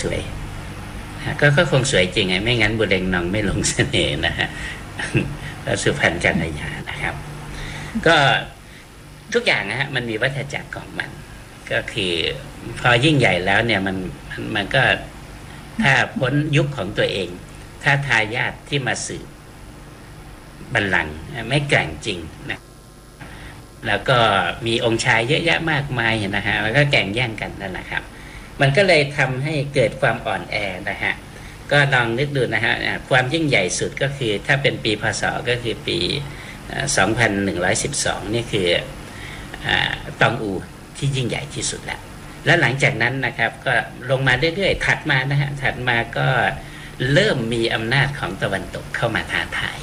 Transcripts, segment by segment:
สวยก็คงสวยจริงไงไม่งั้นบุเรงนองไม่ลงเสน่ห์นะฮะสุพรรณกัลยานะครับก็ทุกอย่างนะฮะมันมีวัฏจักรของมันก็คือพอยิ่งใหญ่แล้วเนี่ยมันก็ถ้าพ้นยุคของตัวเองถ้าทายาทที่มาสืบบัลลังก์ไม่แกร่งจริงนะแล้วก็มีองค์ชายเยอะแยะมากมายนะฮะแล้วก็แข่งแย่งกันนั่นแหละครับมันก็เลยทำให้เกิดความอ่อนแอนะฮะก็ลองนึกดูนะฮะความยิ่งใหญ่สุดก็คือถ้าเป็นปีพ.ศ.ก็คือปี2112นี่คือตองอูที่ยิ่งใหญ่ที่สุดแล้วหลังจากนั้นนะครับก็ลงมาเรื่อยๆถัดมานะฮะถัดมาก็เริ่มมีอำนาจของตะวันตกเข้ามาท้าทาย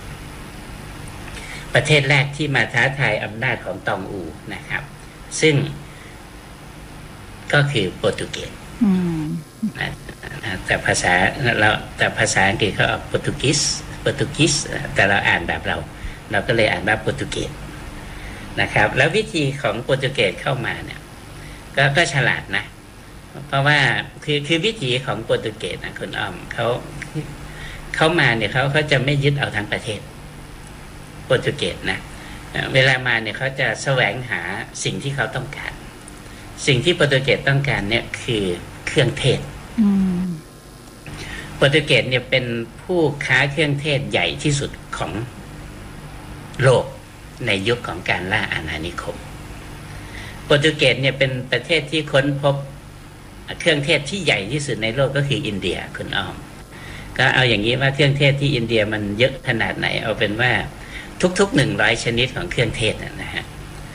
ประเทศแรกที่มาท้าทายอำนาจของตองอูนะครับซึ่งก็คือโปรตุเกสแต่ภาษาอังกฤษเขาออกโปรตุกิสแต่เราอ่านแบบเราก็เลยอ่านว่าโปรตุเกสนะครับแล้ววิธีของโปรตุเกสเข้ามาเนี่ยก็ฉลาดนะเพราะว่าคือวิธีของโปรตุเกสนะคุณอ้อมเขามาเนี่ยเขาจะไม่ยึดเอาทั้งประเทศโปรตุเกสนะเวลามาเนี่ยเขาจะแสวงหาสิ่งที่เขาต้องการสิ่งที่โปรตุเกสต้องการเนี่ยคือเครื่องเทศโปรตุเกสเนี่ยเป็นผู้ค้าเครื่องเทศใหญ่ที่สุดของโลกในยุคของการล่าอาณานิคมโปรตุเกสเนี่ยเป็นประเทศที่ค้นพบเครื่องเทศที่ใหญ่ที่สุดในโลกก็คืออินเดียคุณอ้อมก็เอาอย่างนี้ว่าเครื่องเทศที่อินเดียมันเยอะขนาดไหนเอาเป็นว่าทุกๆ100ชนิดของเครื่องเทศนะฮะ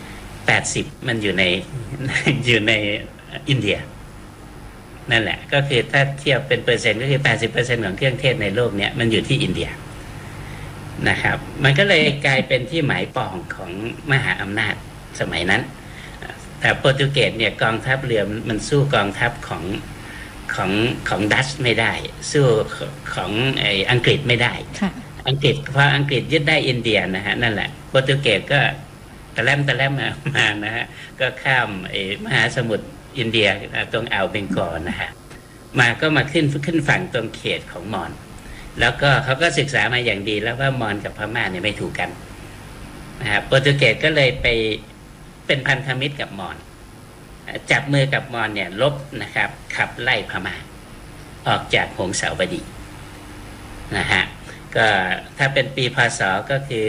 80มันอยู่ในอินเดียนั่นแหละก็คือถ้าเทียบเป็นเปอร์เซ็นต์ก็คือ 80% ของเครื่องเทศในโลกเนี่ยมันอยู่ที่อินเดียนะครับมันก็เลยกลายเป็นที่หมายปองของมหาอำนาจสมัยนั้นแต่โปรตุเกสเนี่ยกองทัพเรือมันสู้กองทัพของดัชไม่ได้สู้ของอังกฤษไม่ได้อังกฤษพออังกฤษยึดได้อินเดียนะฮะนั่นแหละโปรตุเกสก็ตะแลมมานะฮะก็ข้ามมหาสมุทรอินเดียตรงอ่าวเบงกอลนะฮะก็มาขึ้นฝั่งตรงเขตของมอญแล้วก็เขาก็ศึกษามาอย่างดีแล้วว่ามอญกับพม่าเนี่ยไม่ถูกกันนะฮะโปรตุเกสก็เลยไปเป็นพันธมิตรกับมอญจับมือกับมอญเนี่ยลบนะครับขับไล่พม่าออกจากหงสาวดีนะฮะก็ถ้าเป็นปีพ.ศ.ก็คือ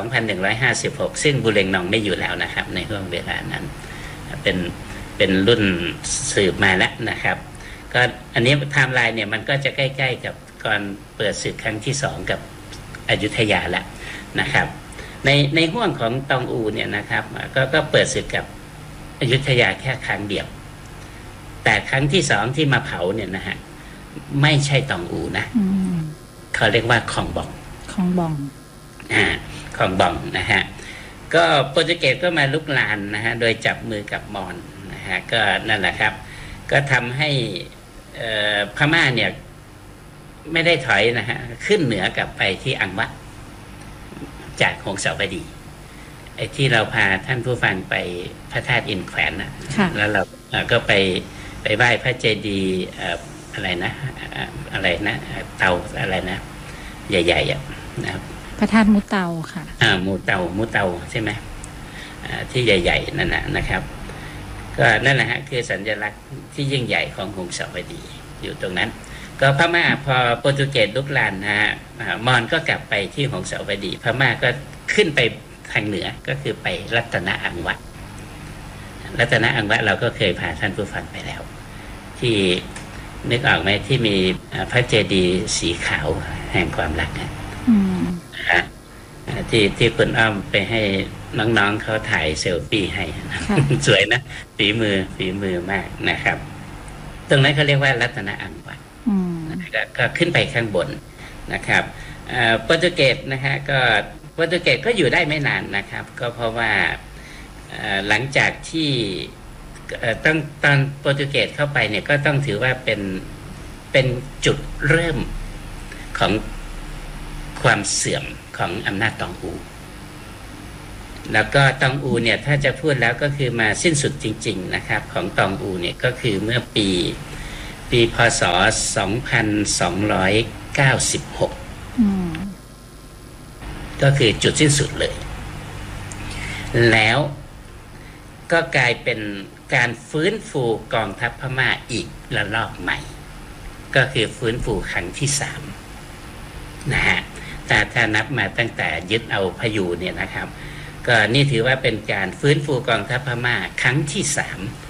2156ซึ่งบุเรงนองไม่อยู่แล้วนะครับในช่วงเวลานั้นเป็นรุ่นสืบมาแล้วนะครับก็อันนี้ไทม์ไลน์เนี่ยมันก็จะใกล้ๆกับก่อนเปิดศึกครั้งที่2กับอยุธยาแล้วนะครับในห่วงของตองอูเนี่ยนะครับก็เปิดศึกกับอยุธยาแค่ครั้งเดียวแต่ครั้งที่2ที่มาเผาเนี่ยนะฮะไม่ใช่ตองอูนะเขาเรียกว่าคองบองคองบองนะฮะก็โปรตุเกสก็มาลุกลานนะฮะโดยจับมือกับมอญนะฮะก็นั่นแหละครับก็ทำให้พม่าเนี่ยไม่ได้ถอยนะฮะขึ้นเหนือกลับไปที่อังวะจากหงสาวดีไอ้ที่เราพาท่านผู้ฟังไปพระธาตุอินแขวนนะแล้วเราก็ไปไหว้พระเจดีย์อะไรนะเตาอะไรนะใหญ่ๆนะครับพระธาตุมุเตาค่ะมุเตาใช่ไหมที่ใหญ่ๆนั่นนะครับก็นั่นแหละฮะคือสัญลักษณ์ที่ยิ่งใหญ่ของหงสาวดีอยู่ตรงนั้นก็พม่าพอโปรตุเกสลุกลานนะฮะมอญก็กลับไปที่หงสาวดีพม่าก็ขึ้นไปทางเหนือก็คือไปรัตนอังวะเราก็เคยพาท่านผู้ฟังไปแล้วที่นึกออกไหมที่มีพระเจดีย์สีขาวแห่งความรักนะที่คุณอ้อมไปให้น้องๆเขาถ่ายเซลฟี่ให้สวยนะฝีมือมากนะครับตรงนั้นเขาเรียกว่ารัตนอังวะก็ขึ้นไปข้างบนนะครับโปรตุเกสนะฮะก็โปรตุเกสก็อยู่ได้ไม่นานนะครับก็เพราะว่าหลังจากที่ตอนโปรตุเกสเข้าไปเนี่ยก็ต้องถือว่าเป็นจุดเริ่มของความเสื่อมของอำนาจตองอูแล้วก็ตองอูเนี่ยถ้าจะพูดแล้วก็คือมาสิ้นสุดจริงๆนะครับของตองอูเนี่ยก็คือเมื่อปีปีพ.ศ. 2296ก็คือจุดสิ้นสุดเลยแล้วก็กลายเป็นการฟื้นฟูกองทัพพม่าอีกระลอกใหม่ก็คือฟื้นฟูครั้งที่3นะฮะแต่ถ้านับมาตั้งแต่ยึดเอาพยูเนี่ยนะครับก็นี่ถือว่าเป็นการฟื้นฟูกองทัพพม่าครั้งที่3